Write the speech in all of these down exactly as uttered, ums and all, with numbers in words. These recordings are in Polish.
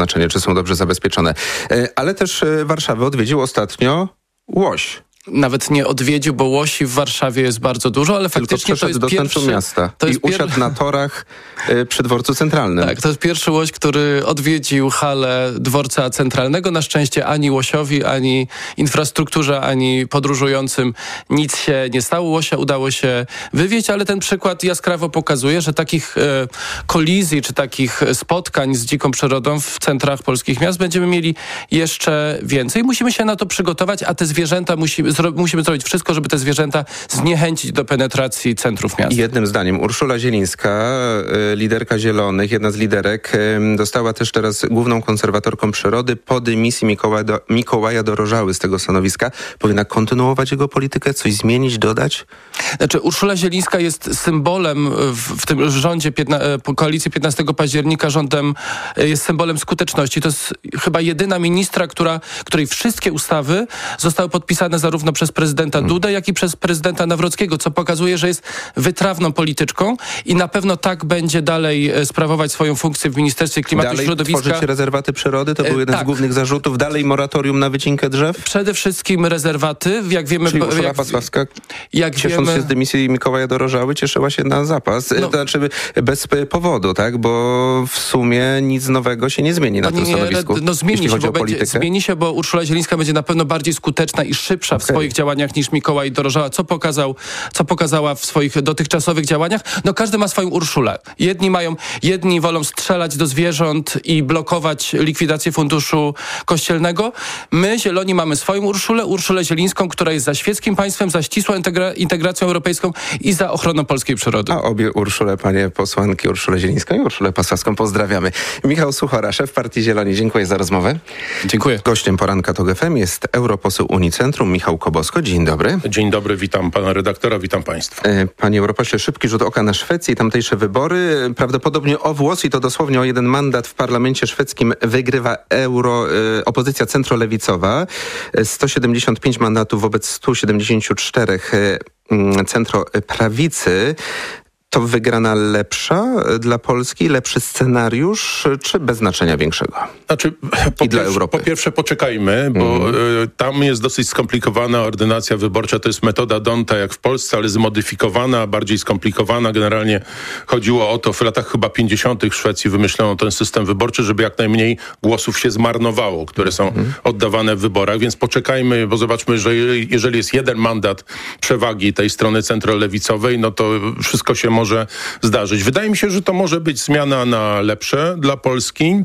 znaczenie, czy są dobrze zabezpieczone. Ale też Warszawę odwiedził ostatnio Łoś. Nawet nie odwiedził, bo Łosi w Warszawie jest bardzo dużo, ale Tylko faktycznie to jest do pierwszy... centrum miasta to i jest usiadł pier... na torach y, przy dworcu centralnym. Tak, to jest pierwszy Łoś, który odwiedził halę dworca centralnego. Na szczęście ani Łosiowi, ani infrastrukturze, ani podróżującym nic się nie stało. Łosia udało się wywieźć, ale ten przykład jaskrawo pokazuje, że takich y, kolizji, czy takich spotkań z dziką przyrodą w centrach polskich miast będziemy mieli jeszcze więcej. Musimy się na to przygotować, a te zwierzęta musimy Zro- musimy zrobić wszystko, żeby te zwierzęta zniechęcić do penetracji centrów miast. Jednym zdaniem Urszula Zielińska, y, liderka Zielonych, jedna z liderek, y, dostała też teraz główną konserwatorką przyrody po dymisji Mikołaja, do, Mikołaja Dorożały z tego stanowiska. Powinna kontynuować jego politykę, coś zmienić, dodać? Znaczy Urszula Zielińska jest symbolem w, w tym rządzie piętna, koalicji piętnastego października, rządem jest symbolem skuteczności. To jest chyba jedyna ministra, która, której wszystkie ustawy zostały podpisane zarówno przez prezydenta hmm. Dudę, jak i przez prezydenta Nawrockiego, co pokazuje, że jest wytrawną polityczką i na pewno tak będzie dalej sprawować swoją funkcję w Ministerstwie Klimatu dalej i Środowiska. Tworzyć rezerwaty przyrody? To był jeden tak. z głównych zarzutów. Dalej moratorium na wycinkę drzew? Przede wszystkim rezerwaty. Jak wiemy, Czyli Urszula jak, Pasławska, jak ciesząc wiemy, się z dymisji Mikołaja Dorożały, cieszyła się na zapas. No, to znaczy bez powodu, tak? Bo w sumie nic nowego się nie zmieni na tym nie, stanowisku. No zmieni się, bo będzie, politykę. zmieni się, bo Urszula Zielińska będzie na pewno bardziej skuteczna i szybsza okay. w swoich działaniach niż Mikołaj Dorożała, co pokazał, co pokazała w swoich dotychczasowych działaniach. No każdy ma swoją Urszulę. Jedni mają, jedni wolą strzelać do zwierząt i blokować likwidację funduszu kościelnego. My, Zieloni, mamy swoją Urszulę, Urszulę Zielińską, która jest za świeckim państwem, za ścisłą integra- integracją europejską i za ochroną polskiej przyrody. A obie Urszule, panie posłanki, Urszulę Zielińską i Urszulę Pasławską pozdrawiamy. Michał Suchora, szef Partii Zieloni, dziękuję za rozmowę. Dziękuję. Gościem poranka TOG F M jest europoseł Unicentrum Michał Kobosko. Dzień dobry. Dzień dobry, witam pana redaktora, witam państwa. Panie europośle, szybki rzut oka na Szwecję i tamtejsze wybory. Prawdopodobnie o włos i to dosłownie o jeden mandat w parlamencie szwedzkim wygrywa euro, opozycja centrolewicowa. sto siedemdziesiąt pięć mandatów wobec stu siedemdziesięciu czterech centroprawicy. To wygrana lepsza dla Polski, lepszy scenariusz, czy bez znaczenia większego? Znaczy, po, I dla pierwsze, Europy. po pierwsze poczekajmy, bo mm. y, tam jest dosyć skomplikowana ordynacja wyborcza. To jest metoda Donta jak w Polsce, ale zmodyfikowana, bardziej skomplikowana. Generalnie chodziło o to, w latach chyba pięćdziesiątych w Szwecji wymyślono ten system wyborczy, żeby jak najmniej głosów się zmarnowało, które są mm. oddawane w wyborach. Więc poczekajmy, bo zobaczmy, że jeżeli jest jeden mandat przewagi tej strony centrolewicowej, no to wszystko się może może zdarzyć. Wydaje mi się, że to może być zmiana na lepsze dla Polski.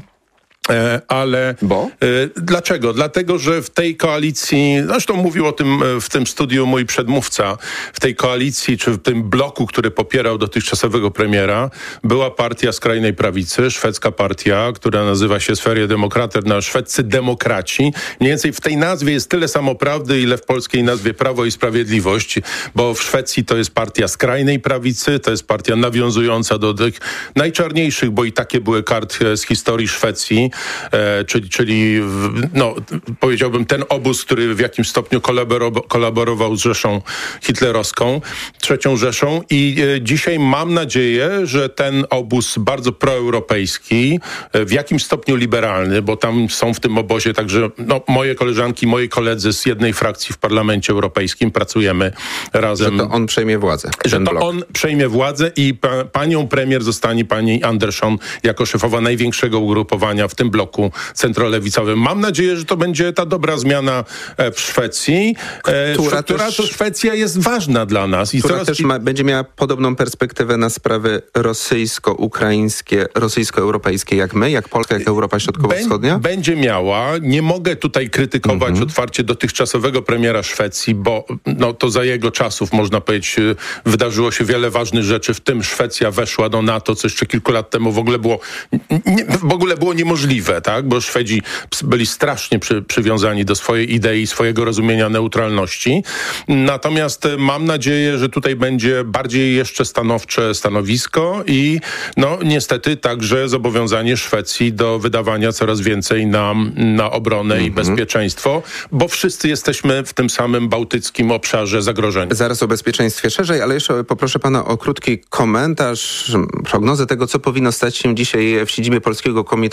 E, ale Bo? E, dlaczego? Dlatego, że w tej koalicji, zresztą mówił o tym e, w tym studiu mój przedmówca, w tej koalicji, czy w tym bloku, który popierał dotychczasowego premiera, była partia skrajnej prawicy, szwedzka partia, która nazywa się Sverigedemokrater, na szwedzcy demokraci. Mniej więcej w tej nazwie jest tyle samo prawdy, ile w polskiej nazwie Prawo i Sprawiedliwość, bo w Szwecji to jest partia skrajnej prawicy, to jest partia nawiązująca do tych najczarniejszych, bo i takie były karty z historii Szwecji, E, czyli, czyli no, powiedziałbym ten obóz, który w jakimś stopniu kolaboro- kolaborował z Rzeszą hitlerowską, trzecią Rzeszą i e, dzisiaj mam nadzieję, że ten obóz bardzo proeuropejski, e, w jakimś stopniu liberalny, bo tam są w tym obozie także no, moje koleżanki, moi koledzy z jednej frakcji w Parlamencie Europejskim, pracujemy razem. Że to on przejmie władzę. Że to blok. on przejmie władzę i pa, panią premier zostanie pani Andersson jako szefowa największego ugrupowania w tym bloku centrolewicowym. Mam nadzieję, że to będzie ta dobra zmiana w Szwecji, która, która też, to Szwecja jest ważna dla nas. I która coraz... też ma, będzie miała podobną perspektywę na sprawy rosyjsko-ukraińskie, rosyjsko-europejskie jak my, jak Polska, jak Europa Środkowo-Wschodnia? Będzie miała. Nie mogę tutaj krytykować mm-hmm. otwarcie dotychczasowego premiera Szwecji, bo no, to za jego czasów, można powiedzieć, wydarzyło się wiele ważnych rzeczy, w tym Szwecja weszła do NATO, co jeszcze kilku lat temu w ogóle było, nie, w ogóle było niemożliwe, tak? Bo Szwedzi byli strasznie przy, przywiązani do swojej idei, swojego rozumienia neutralności. Natomiast mam nadzieję, że tutaj będzie bardziej jeszcze stanowcze stanowisko i no niestety także zobowiązanie Szwecji do wydawania coraz więcej na, na obronę mm-hmm. i bezpieczeństwo, bo wszyscy jesteśmy w tym samym bałtyckim obszarze zagrożenia. Zaraz o bezpieczeństwie szerzej, ale jeszcze poproszę pana o krótki komentarz, prognozę tego, co powinno stać się dzisiaj w siedzibie Polskiego Komitetu Olimpijskiego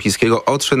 Olimpijskiego o